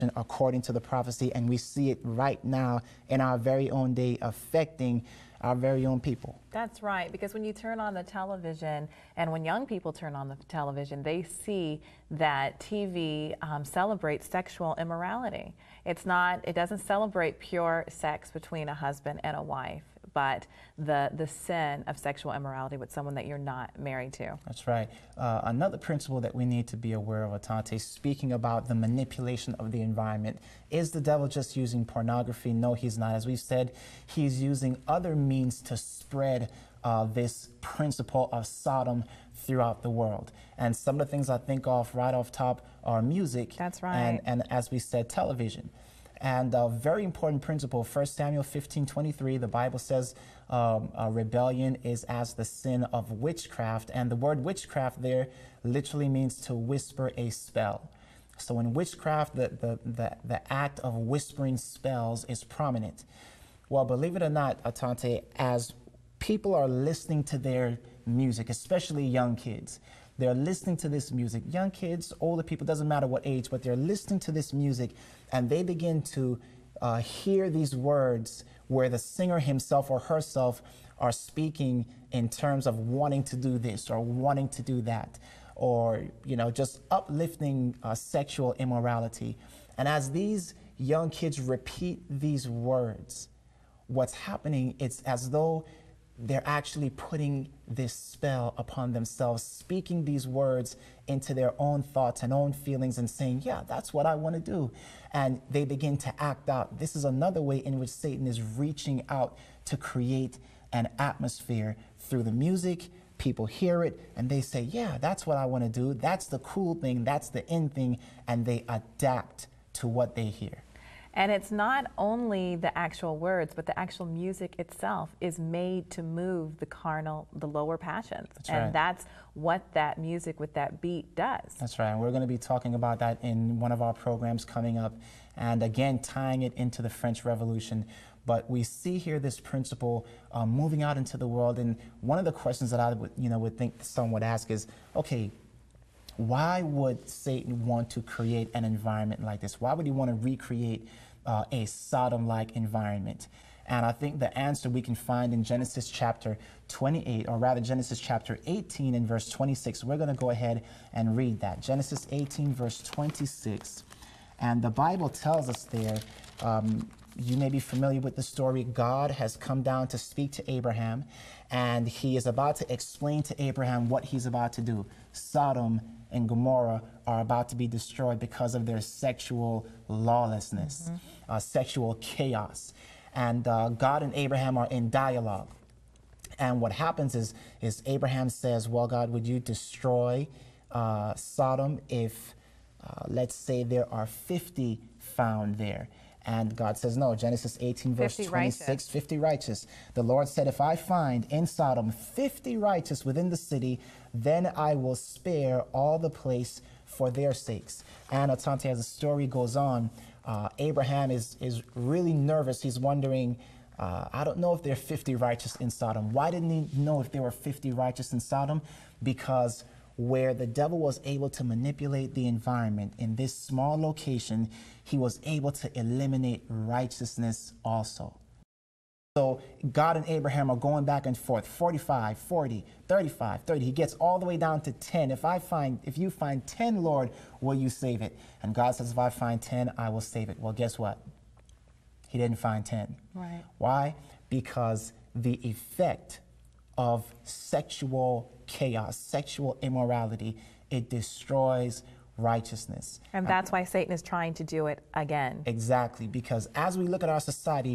according to the prophecy, and we see it right now in our very own day affecting our very own people. That's right, because when you turn on the television and when young people turn on the television, they see that TV celebrates sexual immorality. It doesn't celebrate pure sex between a husband and a wife, but the sin of sexual immorality with someone that you're not married to. That's right. Another principle that we need to be aware of, Atante, speaking about the manipulation of the environment, is the devil just using pornography? No, he's not. As we've said, he's using other means to spread this principle of Sodom throughout the world. And some of the things I think of right off top are music. That's right. And as we said, television. And a very important principle, 1 Samuel 15:23, the Bible says rebellion is as the sin of witchcraft. And the word witchcraft there literally means to whisper a spell. So in witchcraft, the act of whispering spells is prominent. Well, believe it or not, Atante, as people are listening to their music, especially young kids, they're listening to this music. Young kids, older people, doesn't matter what age, but they're listening to this music, and they begin to hear these words where the singer himself or herself are speaking in terms of wanting to do this or wanting to do that, or, you know, just uplifting sexual immorality. And as these young kids repeat these words, what's happening, it's as though they're actually putting this spell upon themselves, speaking these words into their own thoughts and own feelings and saying, yeah, that's what I want to do. And they begin to act out. This is another way in which Satan is reaching out to create an atmosphere through the music. People hear it and they say, yeah, that's what I want to do. That's the cool thing. That's the in thing. And they adapt to what they hear. And it's not only the actual words, but the actual music itself is made to move the carnal, the lower passions. That's and right. That's what that music with that beat does. That's right. And we're going to be talking about that in one of our programs coming up. And again, tying it into the French Revolution. But we see here this principle moving out into the world. And one of the questions that I would think some would ask is, okay, why would Satan want to create an environment like this? Why would he want to recreate a Sodom-like environment? And I think the answer we can find in Genesis chapter 28, or rather Genesis chapter 18 and verse 26. We're going to go ahead and read that. Genesis 18, verse 26. And the Bible tells us there, you may be familiar with the story. God has come down to speak to Abraham, and he is about to explain to Abraham what he's about to do. Sodom and Gomorrah are about to be destroyed because of their sexual lawlessness, sexual chaos. And God and Abraham are in dialogue. And what happens is Abraham says, well, God, would you destroy Sodom if, let's say, there are 50 found there? And God says, no. Genesis 18, verse 26, 50 righteous. The Lord said, if I find in Sodom 50 righteous within the city, then I will spare all the place for their sakes. And Atante, as the story goes on, Abraham is really nervous. He's wondering, I don't know if there are 50 righteous in Sodom. Why didn't he know if there were 50 righteous in Sodom? Because where the devil was able to manipulate the environment in this small location, he was able to eliminate righteousness also. So God and Abraham are going back and forth, 45, 40, 35, 30. He gets all the way down to 10. If you find 10, Lord, will you save it? And God says, if I find 10, I will save it. Well, guess what? He didn't find 10. Right. Why? Because the effect of sexual chaos, sexual immorality, it destroys righteousness. And that's why Satan is trying to do it again. Exactly, because as we look at our society,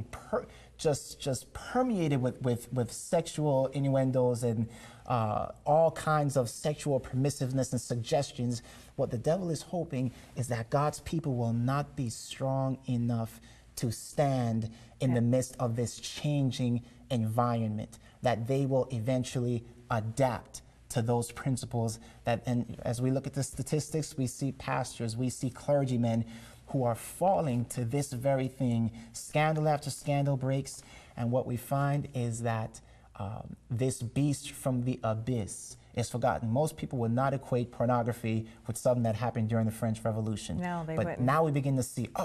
just permeated with sexual innuendos and all kinds of sexual permissiveness and suggestions, what the devil is hoping is that God's people will not be strong enough to stand in the midst of this changing environment, that they will eventually adapt to those principles. That, and as we look at the statistics, we see pastors, we see clergymen who are falling to this very thing. Scandal after scandal breaks, and what we find is that this beast from the abyss is forgotten. Most people would not equate pornography with something that happened during the French Revolution. No, they but wouldn't. now we begin to see,